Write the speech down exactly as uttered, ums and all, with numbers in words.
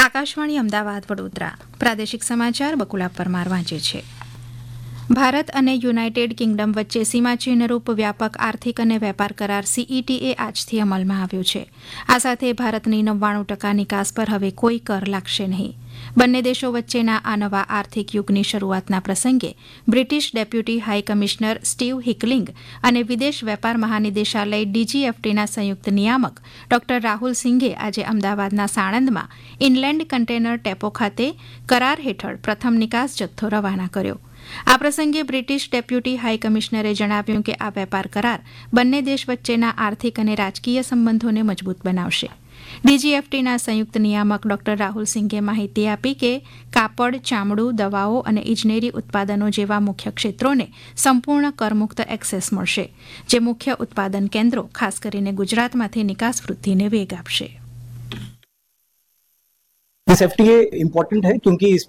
આકાશવાણી અમદાવાદ વડોદરા પ્રાદેશિક સમાચાર બકુલા પરમાર વાંચે છે. ભારત અને યુનાઇટેડ કિંગડમ વચ્ચે સીમાચિહ્નરૂપ વ્યાપક આર્થિક અને વેપાર કરાર સીઈટીએ આજથી અમલમાં આવ્યો છે. આ સાથે ભારતની નવ્વાણું ટકા નિકાસ પર હવે કોઈ કર લાગશે નહીં. બંને દેશો વચ્ચેના આ નવા આર્થિક યુગની શરૂઆતના પ્રસંગે British deputy high commissioner Steve હિકલિંગ અને વિદેશ વેપાર મહાનિદેશાલય ડીજીએફટીના સંયુક્ત નિયામક ડોક્ટર રાહુલ સિંઘે આજે અમદાવાદના સાણંદમાં ઇનલેન્ડ કન્ટેનર ટેપો ખાતે કરાર હેઠળ પ્રથમ નિકાસ જથ્થો રવાના કર્યો. આ પ્રસંગે બ્રિટિશ ડેપ્યુટી હાઈ કમિશનરે જણાવ્યું કે આ વેપાર કરાર બંને દેશ વચ્ચેના આર્થિક અને રાજકીય સંબંધોને મજબૂત બનાવશે. ડીજીએફટીના સંયુક્ત નિયામક ડોક્ટર રાહુલ સિંઘે માહિતી આપી કે કાપડ, ચામડું, દવાઓ અને ઇજનેરી ઉત્પાદનો જેવા મુખ્ય ક્ષેત્રોને સંપૂર્ણ કરમુક્ત એક્સેસ મળશે, જે મુખ્ય ઉત્પાદન કેન્દ્રો ખાસ કરીને ગુજરાતમાંથી નિકાસ વૃદ્ધિને વેગ આપશે. दिस एफटीए इम्पोर्टेंट है क्योंकि